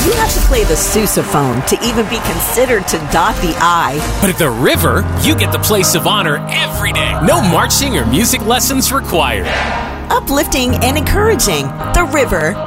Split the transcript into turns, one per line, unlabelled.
You have to play the sousaphone to even be considered to dot the I.
But at the River, you get the place of honor every day. No marching or music lessons required.
Uplifting and encouraging. The River,